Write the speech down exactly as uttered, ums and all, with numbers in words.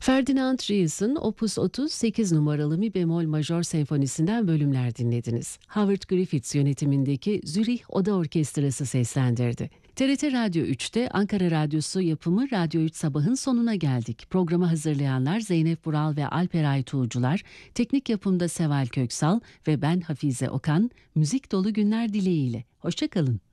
Ferdinand Ries'in Opus otuz sekiz numaralı mi bemol majör senfonisinden bölümler dinlediniz. Howard Griffiths yönetimindeki Zürih Oda Orkestrası seslendirdi. T R T Radyo üçte Ankara Radyosu yapımı Radyo üç Sabah'ın sonuna geldik. Programı hazırlayanlar Zeynep Vural ve Alper Aytuğcular, teknik yapımda Seval Köksal ve ben Hafize Okan, müzik dolu günler dileğiyle. Hoşça kalın.